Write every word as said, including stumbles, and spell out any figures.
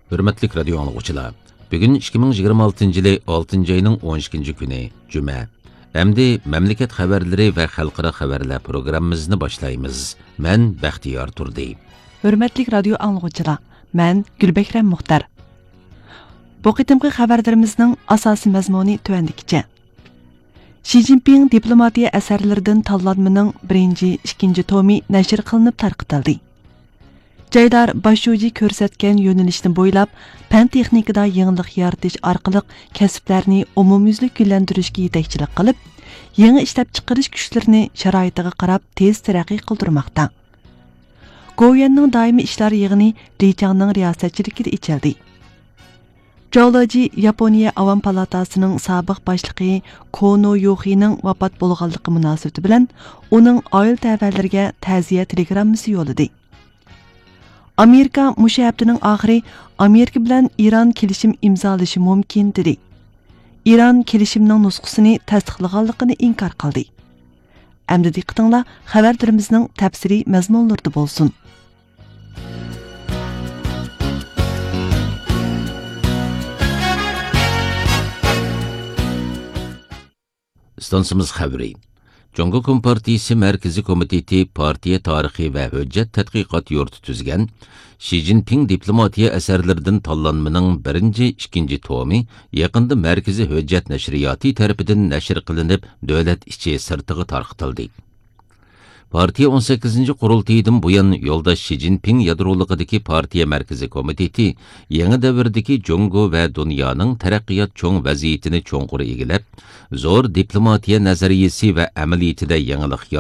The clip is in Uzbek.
Hürmetlik radyo anlıqçılar, bugün ikki ming yigirma oltinchi yili oltinchi ayning o'n ikkinchi kuni, Cuma. Endi memleket xabarlari ve xalqaro xabarlar programmamizni boshlaymiz. Men Baxtiyor Turdi. Hürmetlik radyo anlıqçılar, men Gülbekram Muxtar. Bu qitimqi xabarlarimizning asosiy mazmuni tuvandikicha. Xi Jinping diplomatiya asarlaridan tanlanmaning birinchi, ikkinchi tomi nashr qilinib tarqatildi. Jaydar Bashuji ko'rsatgan yo'nalishni bo'ylab fan texnikada yangilik yaratish orqali kasblarni umumyuzlik gullantirishga yetakchilik qilib, yangi ishlab chiqarish kuchlarini sharoitiga qarab tez taraqqiy qildirmoqda. Goyanning doimiy ishlar yig'ini Lichangning riyosatchiligida ichildi. Geology Yaponiya Avam palatasining sobiq boshlig'i Kono Yoxining vafot bo'lganligi munosabati bilan uning oila ta'valariga ta'ziya telegrammasi yo'lladi. Amerika mushu haftaning oxiri Amerika bilan Iran kelishim imzolashi mumkin dedi. Iran kelishimning nusxasini tasdiqlaganligini inkor qildi. Endi diqqatinglar xabarlarimizning tafsiriy mazmunlarida bo'lsin. İstansımız xabri. Cumhur Kompartiyasi Merkezi Komiteti Partiya Tarixi ve Hüccet Tadqiqot yurti tuzgan Xi Jinping diplomatiya asarlaridan tanlanmaning birinchi, ikkinchi tomi yaqinda Merkezi Hüccet nashriyoti tarafidan nashr qilinib, davlat ichi sirtiga tarqatildi. Partiya o'n sakkizinchi qurultaydan buyon yo'ldosh Xi Jinping yadroligidagi Partiya Merkezi Komiteti yangi davrdagi Jungo va dunyoning taraqqiyot cho'ng vaziyatini cho'nqur egilab, zo'r diplomatiya nazariyasi va amaliyotida yangilik